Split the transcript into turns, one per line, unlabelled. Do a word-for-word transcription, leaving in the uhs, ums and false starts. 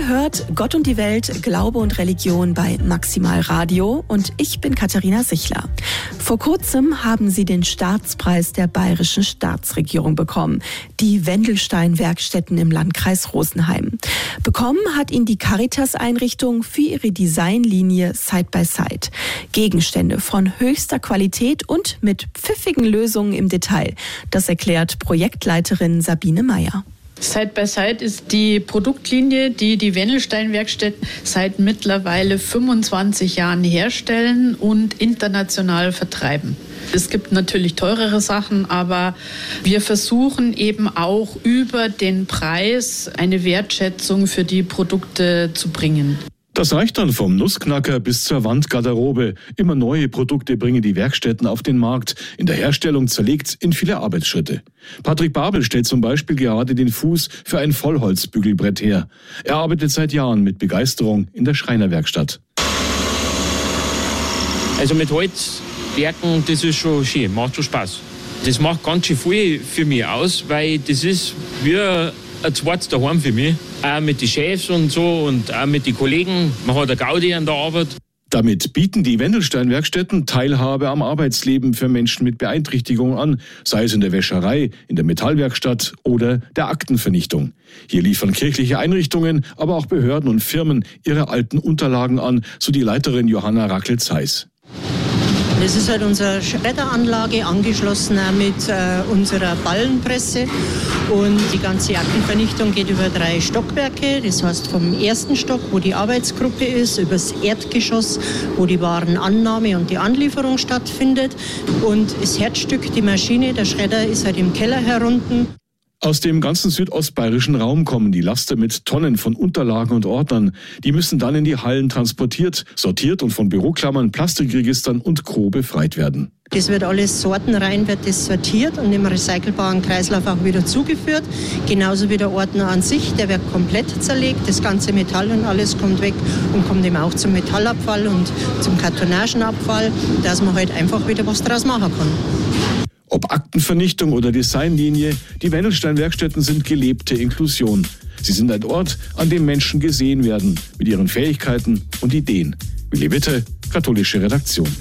Ihr hört Gott und die Welt, Glaube und Religion bei Maximal Radio und ich bin Katharina Sichler. Vor kurzem haben Sie den Staatspreis der Bayerischen Staatsregierung bekommen, die Wendelstein-Werkstätten im Landkreis Rosenheim. Bekommen hat ihn die Caritas-Einrichtung für ihre Designlinie Side by Side. Gegenstände von höchster Qualität und mit pfiffigen Lösungen im Detail. Das erklärt Projektleiterin Sabine Meyer.
Side by Side ist die Produktlinie, die die Wendelstein-Werkstätten seit mittlerweile fünfundzwanzig Jahren herstellen und international vertreiben. Es gibt natürlich teurere Sachen, aber wir versuchen eben auch über den Preis eine Wertschätzung für die Produkte zu bringen.
Das reicht dann vom Nussknacker bis zur Wandgarderobe. Immer neue Produkte bringen die Werkstätten auf den Markt. In der Herstellung zerlegt in viele Arbeitsschritte. Patrick Babel stellt zum Beispiel gerade den Fuß für ein Vollholzbügelbrett her. Er arbeitet seit Jahren mit Begeisterung in der Schreinerwerkstatt.
Also mit Holzwerken, das ist schon schön, macht schon Spaß. Das macht ganz schön viel für mich aus, weil das ist wie ein zweites daheim für mich. Auch mit den Chefs und so und auch mit den Kollegen. Man hat eine Gaudi an der Arbeit.
Damit bieten die Wendelstein-Werkstätten Teilhabe am Arbeitsleben für Menschen mit Beeinträchtigungen an, sei es in der Wäscherei, in der Metallwerkstatt oder der Aktenvernichtung. Hier liefern kirchliche Einrichtungen, aber auch Behörden und Firmen ihre alten Unterlagen an, so die Leiterin Johanna Rackel-Zeiss.
Das ist halt unsere Schredderanlage, angeschlossen auch mit äh, unserer Ballenpresse. Und die ganze Aktenvernichtung geht über drei Stockwerke. Das heißt vom ersten Stock, wo die Arbeitsgruppe ist, übers Erdgeschoss, wo die Warenannahme und die Anlieferung stattfindet. Und das Herzstück, die Maschine, der Schredder, ist halt im Keller herunten.
Aus dem ganzen südostbayerischen Raum kommen die Laster mit Tonnen von Unterlagen und Ordnern. Die müssen dann in die Hallen transportiert, sortiert und von Büroklammern, Plastikregistern und Co. befreit werden.
Das wird alles sortenrein, wird das sortiert und im recycelbaren Kreislauf auch wieder zugeführt. Genauso wie der Ordner an sich, der wird komplett zerlegt. Das ganze Metall und alles kommt weg und kommt eben auch zum Metallabfall und zum Kartonagenabfall, dass man halt einfach wieder was draus machen kann.
Ob Aktenvernichtung oder Designlinie, die Wendelstein-Werkstätten sind gelebte Inklusion. Sie sind ein Ort, an dem Menschen gesehen werden, mit ihren Fähigkeiten und Ideen. Willi Witte, Katholische Redaktion.